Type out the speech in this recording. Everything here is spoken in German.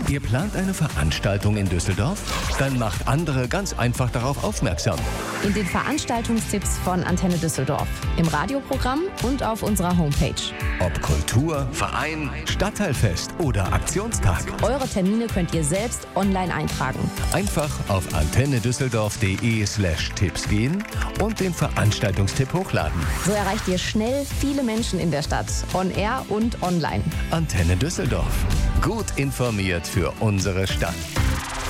Ihr plant eine Veranstaltung in Düsseldorf? Dann macht andere ganz einfach darauf aufmerksam. In den Veranstaltungstipps von Antenne Düsseldorf, im Radioprogramm und auf unserer Homepage. Ob Kultur, Verein, Stadtteilfest oder Aktionstag. Eure Termine könnt ihr selbst online eintragen. Einfach auf antennedüsseldorf.de/Tipps gehen und den Veranstaltungstipp hochladen. So erreicht ihr schnell viele Menschen in der Stadt, on air und online. Antenne Düsseldorf. Gut informiert für unsere Stadt.